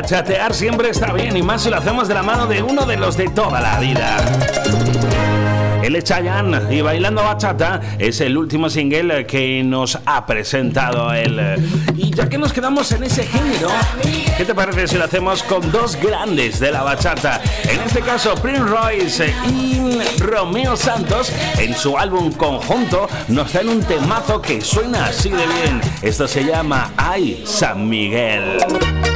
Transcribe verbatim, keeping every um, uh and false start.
Bachatear siempre está bien, y más si lo hacemos de la mano de uno de los de toda la vida. Él es Chayanne y Bailando Bachata es el último single que nos ha presentado él. Y ya que nos quedamos en ese género, ¿qué te parece si lo hacemos con dos grandes de la bachata? En este caso, Prince Royce y Romeo Santos, en su álbum conjunto, nos dan un temazo que suena así de bien. Esto se llama Ay, San Miguel.